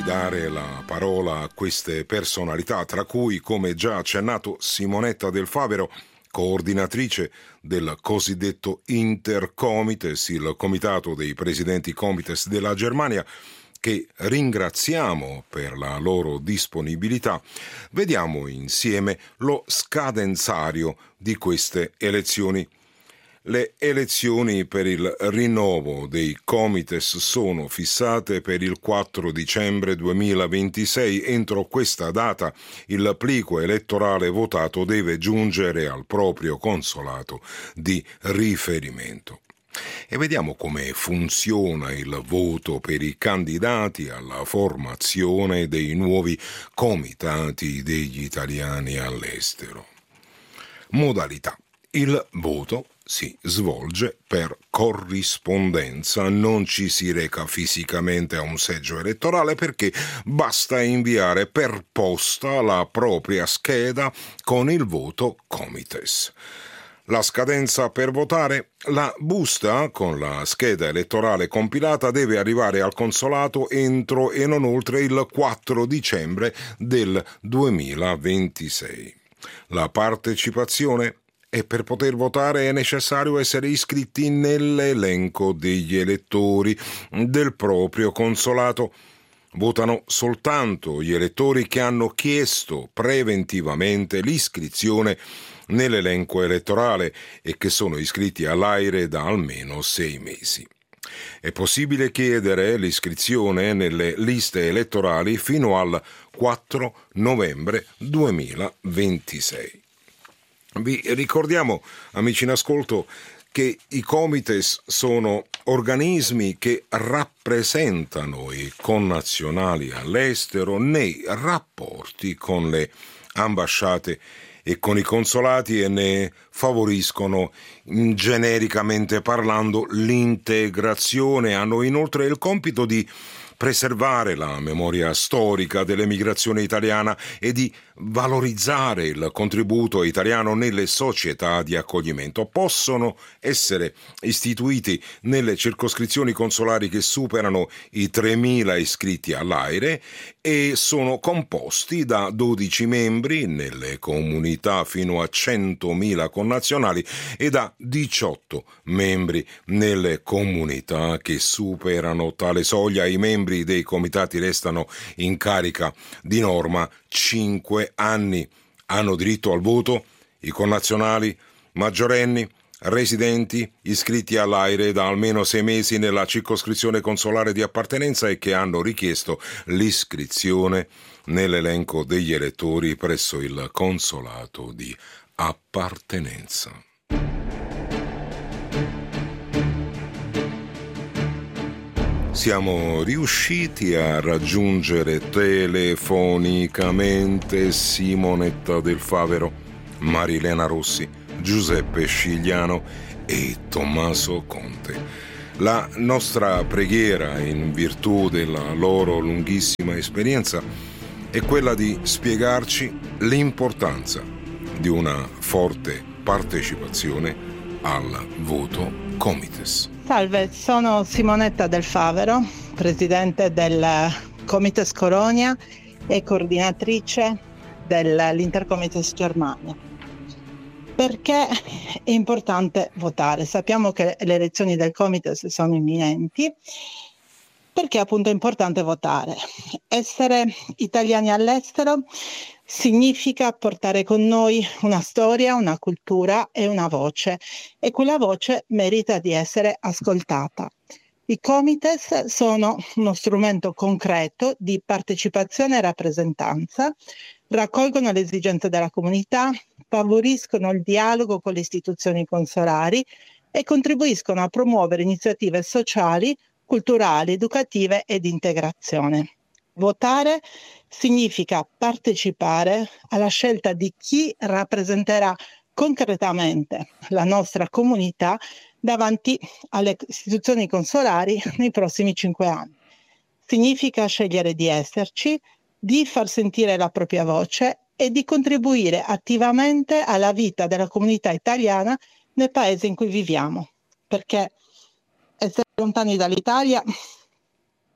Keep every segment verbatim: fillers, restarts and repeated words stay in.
Dare la parola a queste personalità, tra cui, come già accennato, Simonetta Del Favero, coordinatrice del cosiddetto Intercomites, il comitato dei presidenti Comites della Germania, che ringraziamo per la loro disponibilità. Vediamo insieme lo scadenzario di queste elezioni. Le elezioni per il rinnovo dei Comites sono fissate per il quattro dicembre duemilaventisei. Entro questa data il plico elettorale votato deve giungere al proprio consolato di riferimento. E vediamo come funziona il voto per i candidati alla formazione dei nuovi comitati degli italiani all'estero. Modalità. Il voto si svolge per corrispondenza, non ci si reca fisicamente a un seggio elettorale perché basta inviare per posta la propria scheda con il voto Comites. La scadenza per votare: la busta con la scheda elettorale compilata deve arrivare al consolato entro e non oltre il quattro dicembre del duemilaventisei. La partecipazione: e per poter votare è necessario essere iscritti nell'elenco degli elettori del proprio consolato. Votano soltanto gli elettori che hanno chiesto preventivamente l'iscrizione nell'elenco elettorale e che sono iscritti all'AIRE da almeno sei mesi. È possibile chiedere l'iscrizione nelle liste elettorali fino al quattro novembre duemilaventisei. Vi ricordiamo, amici in ascolto, che i Comites sono organismi che rappresentano i connazionali all'estero nei rapporti con le ambasciate e con i consolati e ne favoriscono, genericamente parlando, l'integrazione. Hanno inoltre il compito di preservare la memoria storica dell'emigrazione italiana e di valorizzare il contributo italiano nelle società di accoglimento. Possono essere istituiti nelle circoscrizioni consolari che superano i tremila iscritti all'AIRE e sono composti da dodici membri nelle comunità fino a centomila connazionali e da diciotto membri nelle comunità che superano tale soglia. I membri dei comitati restano in carica di norma cinque anni. Hanno diritto al voto i connazionali maggiorenni residenti iscritti all'AIRE da almeno sei mesi nella circoscrizione consolare di appartenenza e che hanno richiesto l'iscrizione nell'elenco degli elettori presso il consolato di appartenenza. Siamo riusciti a raggiungere telefonicamente Simonetta Del Favero, Marilena Rossi, Giuseppe Scigliano e Tommaso Conte. La nostra preghiera, in virtù della loro lunghissima esperienza, è quella di spiegarci l'importanza di una forte partecipazione al voto Comites. Salve, sono Simonetta Del Favero, presidente del Comites Coronia e coordinatrice dell'Intercomites Germania. Perché è importante votare? Sappiamo che le elezioni del Comites sono imminenti. Perché appunto è importante votare? Essere italiani all'estero significa portare con noi una storia, una cultura e una voce, e quella voce merita di essere ascoltata. I Comites sono uno strumento concreto di partecipazione e rappresentanza, raccolgono le esigenze della comunità, favoriscono il dialogo con le istituzioni consolari e contribuiscono a promuovere iniziative sociali, culturali, educative e di integrazione. Votare significa partecipare alla scelta di chi rappresenterà concretamente la nostra comunità davanti alle istituzioni consolari nei prossimi cinque anni. Significa scegliere di esserci, di far sentire la propria voce e di contribuire attivamente alla vita della comunità italiana nel paese in cui viviamo, perché essere lontani dall'Italia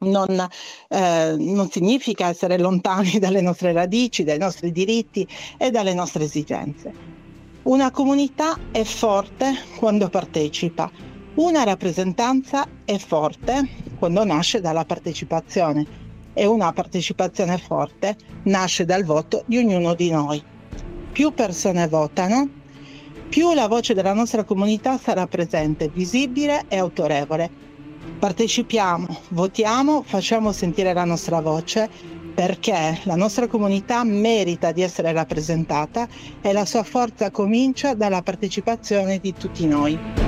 non, eh, non significa essere lontani dalle nostre radici, dai nostri diritti e dalle nostre esigenze. Una comunità è forte quando partecipa, una rappresentanza è forte quando nasce dalla partecipazione e una partecipazione forte nasce dal voto di ognuno di noi. Più persone votano, più la voce della nostra comunità sarà presente, visibile e autorevole. Partecipiamo, votiamo, facciamo sentire la nostra voce, perché la nostra comunità merita di essere rappresentata e la sua forza comincia dalla partecipazione di tutti noi.